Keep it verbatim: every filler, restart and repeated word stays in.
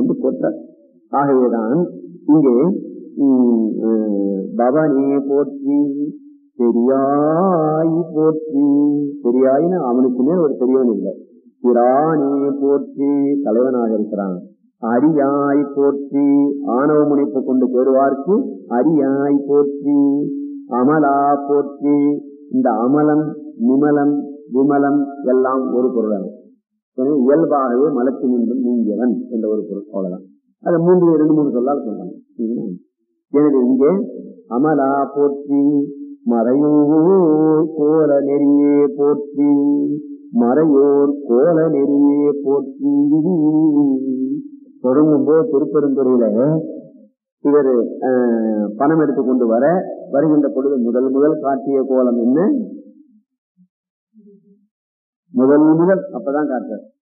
என்று போட்டார். ஆகவேதான் இங்கே பவனே போற்றி பெரியாய் போற்றி, பெரியாயின்னு அவனுக்கு மேல் ஒரு பெரியவன் இல்லை, பிரானே போற்றி தலைவனாக இருக்கிறான், அரியாய் போற்றி ஆணவ முனைப்பு கொண்டு பெறுவார்க்கு அரியாய் போற்றி, அமலா போற்றி. இந்த அமலம் நிமலம் விமலம் எல்லாம் ஒரு பொருள், இயல்பாகவே மலத்தினின்றும் நீங்கியவன் என்ற ஒரு பொருள், அவ்வளவுதான். அதை மூன்று இரண்டு மூணு சொல்லால் சொல்றாங்க. எனவே இங்கே அமலா போற்றி, மறையோர் கோல நெறியே போற்றி, மறையோர் கோல நெறியே போற்றி. தொடங்கும் போது திருப்பெருந்துறையில இவர் பணம் எடுத்துக் கொண்டு வர வருகின்ற பொழுது முதல் முதல் காட்டிய கோலம் என்ன? முதல் முதல் அப்பதான் காட்டுறார்.